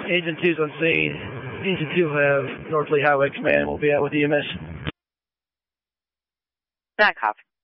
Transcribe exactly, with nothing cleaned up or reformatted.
Agent two's on scene. Agent two will have North Lee Highway Command. We'll be out with E M S. That copy.